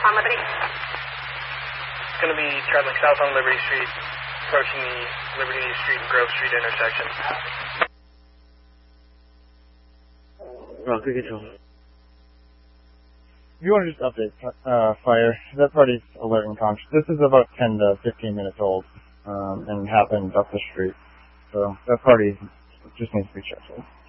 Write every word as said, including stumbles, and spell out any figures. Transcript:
on Liberty. It's going to be traveling south on Liberty Street, approaching the Liberty Street and Grove Street intersection. Rock, good control. If you want to just update uh, fire, that party's alert and conscious. This is about ten to fifteen minutes old um, and happened up the street. So that party just needs to be checked.